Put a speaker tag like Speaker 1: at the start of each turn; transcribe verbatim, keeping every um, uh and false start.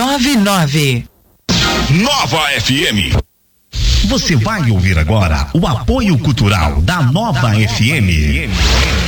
Speaker 1: nove nove.
Speaker 2: Nova F M.
Speaker 3: Você vai ouvir agora o apoio cultural da Nova F M.